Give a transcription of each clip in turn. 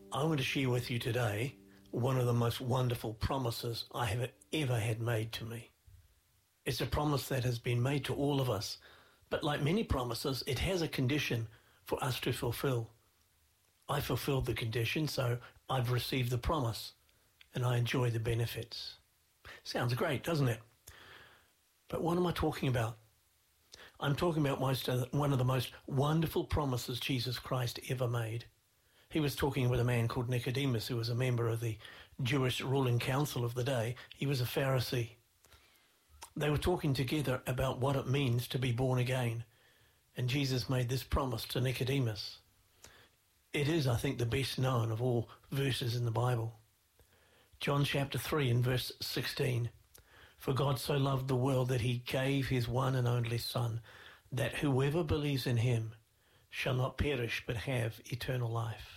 I want to share with you today one of the most wonderful promises I have ever had made to me. It's a promise that has been made to all of us, but like many promises, it has a condition for us to fulfill. I fulfilled the condition, so I've received the promise, and I enjoy the benefits. Sounds great, doesn't it? But what am I talking about? I'm talking about one of the most wonderful promises Jesus Christ ever made. He was talking with a man called Nicodemus, who was a member of the Jewish ruling council of the day. He was a Pharisee. They were talking together about what it means to be born again. And Jesus made this promise to Nicodemus. It is, I think, the best known of all verses in the Bible. John chapter 3 and verse 16. For God so loved the world that he gave his one and only Son, that whoever believes in him shall not perish but have eternal life.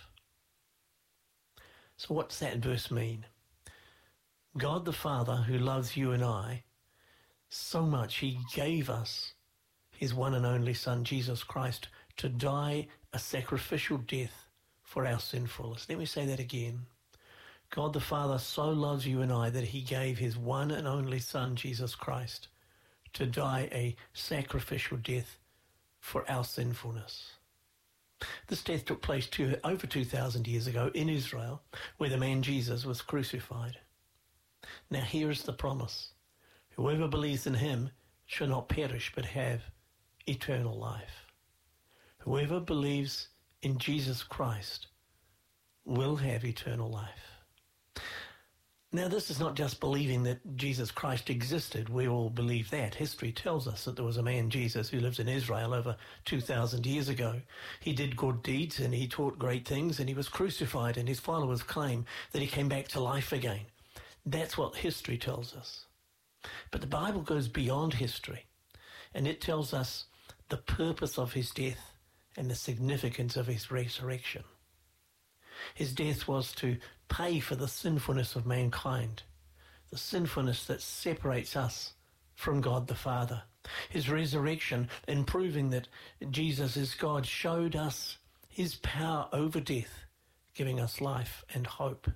So what's that verse mean? God the Father, who loves you and I so much, he gave us his one and only Son, Jesus Christ, to die a sacrificial death for our sinfulness. Let me say that again. God the Father so loves you and I that he gave his one and only Son, Jesus Christ, to die a sacrificial death for our sinfulness. This death took place over 2,000 years ago in Israel, where the man Jesus was crucified. Now here is the promise. Whoever believes in him shall not perish but have eternal life. Whoever believes in Jesus Christ will have eternal life. Now, this is not just believing that Jesus Christ existed. We all believe that. History tells us that there was a man, Jesus, who lived in Israel over 2,000 years ago. He did good deeds and he taught great things and he was crucified, and his followers claim that he came back to life again. That's what history tells us. But the Bible goes beyond history, and it tells us the purpose of his death and the significance of his resurrection. His death was to pay for the sinfulness of mankind, the sinfulness that separates us from God the Father. His resurrection, in proving that Jesus is God, showed us his power over death, giving us life and hope.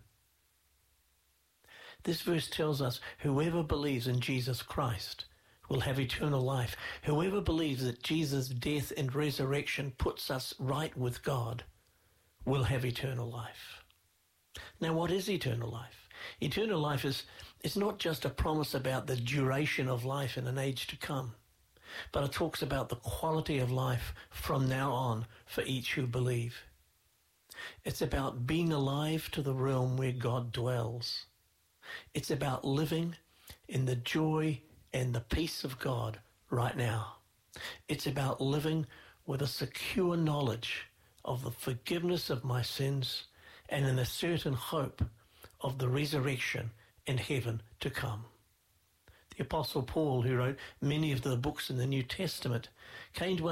This verse tells us whoever believes in Jesus Christ will have eternal life. Whoever believes that Jesus' death and resurrection puts us right with God will have eternal life. Now, what is eternal life? Eternal life is not just a promise about the duration of life in an age to come, but it talks about the quality of life from now on for each who believe. It's about being alive to the realm where God dwells. It's about living in the joy and the peace of God right now. It's about living with a secure knowledge of the forgiveness of my sins and in a certain hope of the resurrection in heaven to come. The Apostle Paul, who wrote many of the books in the New Testament, came to